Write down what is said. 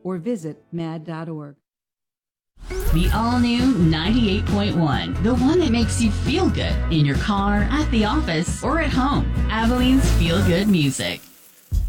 or visit mad.org. The all-new 98.1, the one that makes you feel good in your car, at the office, or at home. Abilene's Feel Good Music.